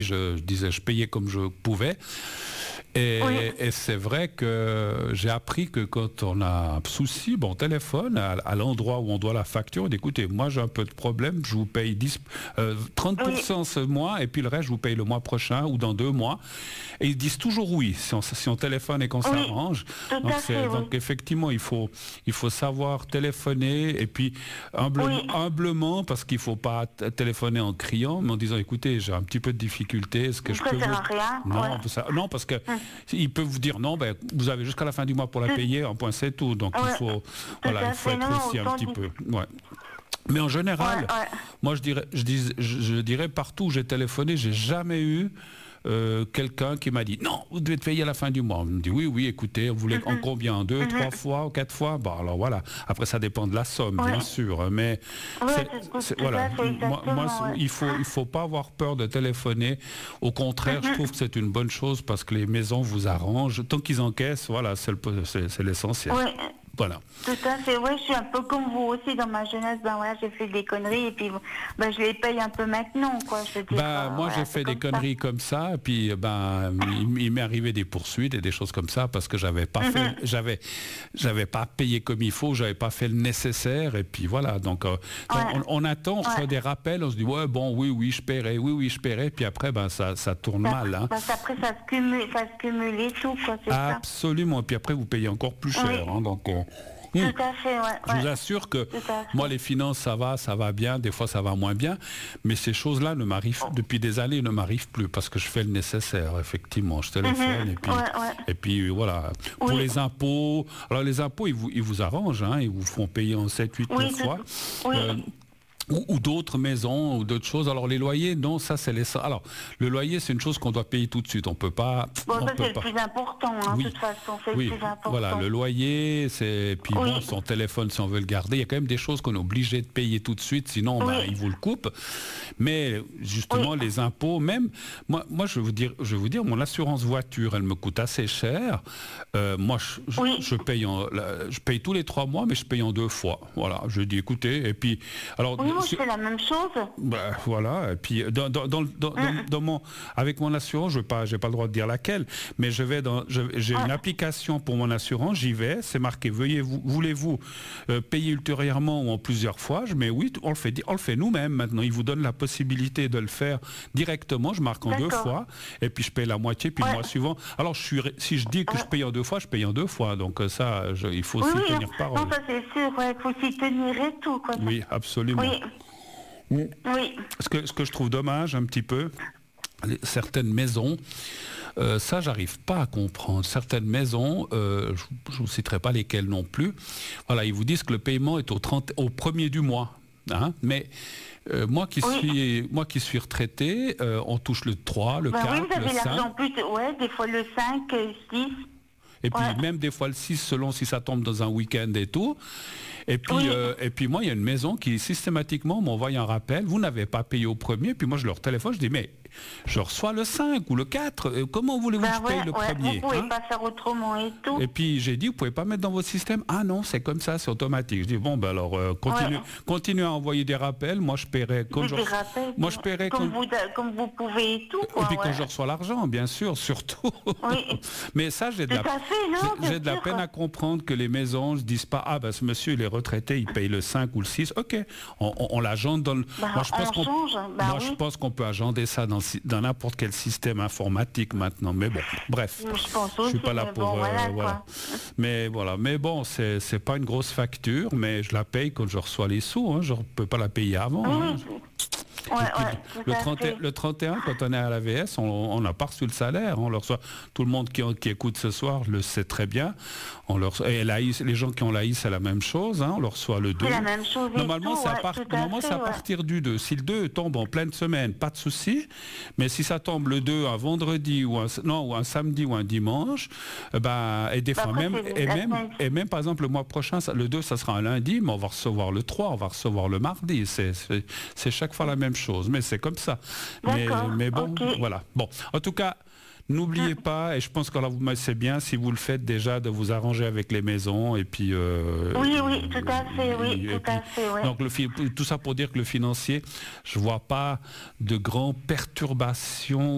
je disais, je payais comme je pouvais. Et c'est vrai que j'ai appris que quand on a un souci, on téléphone à l'endroit où on doit la facture, on dit, écoutez, moi j'ai un peu de problème, je vous paye 30% ce mois et puis le reste je vous paye le mois prochain ou dans 2 mois. Et ils disent toujours oui si on téléphone et qu'on s'arrange. Donc effectivement, il faut savoir téléphoner et puis humblement, parce qu'il ne faut pas téléphoner en criant, mais en disant, écoutez, j'ai un petit peu de difficulté, est-ce que je peux vous... Non, parce que ils peuvent vous dire non, vous avez jusqu'à la fin du mois pour la payer, un point c'est tout. Donc il faut être aussi un petit peu. Ouais. Mais en général, moi je dirais partout où j'ai téléphoné, j'ai jamais eu quelqu'un qui m'a dit non, vous devez payer à la fin du mois. On me dit oui, écoutez, vous voulez en combien, 2, 3 fois ou 4 fois? Alors voilà. Après ça dépend de la somme, bien sûr, mais voilà. Moi, il faut pas avoir peur de téléphoner. Au contraire, je trouve que c'est une bonne chose parce que les maisons vous arrangent. Tant qu'ils encaissent, voilà, c'est l'essentiel. Voilà. Tout à fait, je suis un peu comme vous aussi dans ma jeunesse, j'ai fait des conneries et puis je les paye un peu maintenant, quoi. Moi j'ai fait des conneries comme ça, et puis il m'est arrivé des poursuites et des choses comme ça parce que j'avais pas fait, j'avais pas payé comme il faut, j'avais pas fait le nécessaire, et puis voilà, donc on attend, on fait des rappels, on se dit oui je paierai, puis après ça tourne mal. Hein. Après ça se cumule et tout, quoi, c'est ça. Absolument, et puis après vous payez encore plus cher, hein, donc... Tout à fait, Je vous assure que moi, les finances, ça va bien, des fois ça va moins bien, mais ces choses-là depuis des années, ne m'arrivent plus parce que je fais le nécessaire, effectivement. Je téléphone et puis voilà. Pour les impôts, alors les impôts, ils vous arrangent, hein, ils vous font payer en 7, 8, 9 fois. Ou d'autres maisons, ou d'autres choses. Alors les loyers, non, ça c'est les... Alors, le loyer, c'est une chose qu'on doit payer tout de suite. On peut pas... c'est le plus important, de toute façon, c'est le plus important. Voilà, le loyer, c'est... Puis son téléphone, si on veut le garder, il y a quand même des choses qu'on est obligé de payer tout de suite, sinon, ils vous le coupent. Mais, justement, les impôts, même... Moi, je vais vous dire, mon assurance voiture, elle me coûte assez cher. Moi, je paye tous les 3 mois, mais je paye en 2 fois. Voilà, je dis, écoutez, et puis... Alors, c'est la même chose. Voilà. Et puis avec mon assurance, j'ai pas le droit de dire laquelle, mais j'ai une application pour mon assurance, j'y vais, c'est marqué voulez-vous payer ultérieurement ou en plusieurs fois. Je mets oui, on le fait nous-mêmes maintenant. Ils vous donnent la possibilité de le faire directement. Je marque en 2 fois et puis je paye la moitié puis le mois suivant. Alors si je dis que je paye en 2 fois, je paye en 2 fois. Donc ça, il faut aussi tenir parole. Non, ça c'est sûr. Il faut s'y tenir et tout, quoi. Oui, absolument. Oui. Ce que je trouve dommage un petit peu, certaines maisons, ça j'arrive pas à comprendre. Certaines maisons, je vous citerai pas lesquelles non plus, voilà, ils vous disent que le paiement est au 1er du mois. Hein, mais moi qui suis retraité, on touche le 3, le 4, vous avez le 5. l'argent plus, des fois le 5, 6. Et puis même des fois le 6 selon si ça tombe dans un week-end et tout. Et puis moi, il y a une maison qui systématiquement m'envoie un rappel. Vous n'avez pas payé au premier. Puis moi, je leur téléphone. Je dis, mais je reçois le 5 ou le 4. Comment voulez-vous que je paye le premier? Vous ne pouvez pas faire autrement et tout. Et puis j'ai dit, vous ne pouvez pas mettre dans votre système. Ah non, c'est comme ça, c'est automatique. Je dis, alors continuez à envoyer des rappels. Moi, je paierai quand je paierai comme vous pouvez et tout. Et puis quand je reçois l'argent, bien sûr, surtout. Mais ça, j'ai de la peine à comprendre que les maisons ne disent pas, ce monsieur, il est retraité, il paye le 5 ou le 6. Ok, on l'agende dans le... moi, je pense qu'on peut agender ça dans n'importe quel système informatique maintenant. Mais bon, bref. Je suis pas là pour... voilà. Mais voilà. Mais bon, c'est pas une grosse facture, mais je la paye quand je reçois les sous. Hein. Je ne peux pas la payer avant. Hein. Le 31, quand on est à l'AVS, on n'a pas reçu le salaire. On le reçoit. Tout le monde qui écoute ce soir le sait très bien. Et les gens qui ont l'AI, c'est la même chose. Hein, on le reçoit le 2. C'est la même chose. Normalement, c'est à partir du 2. Si le 2 tombe en pleine semaine, pas de souci. Mais si ça tombe le 2 un vendredi ou un samedi ou un dimanche, et des fois même par exemple le mois prochain, le 2 ça sera un lundi, mais on va recevoir le 3, on va recevoir le mardi. C'est chaque fois la même chose, mais c'est comme ça. Mais bon, voilà. Bon, en tout cas, n'oubliez pas, et je pense que là, c'est bien si vous le faites déjà, de vous arranger avec les maisons, et puis... oui, tout à fait, Donc, tout ça pour dire que le financier, je vois pas de grandes perturbations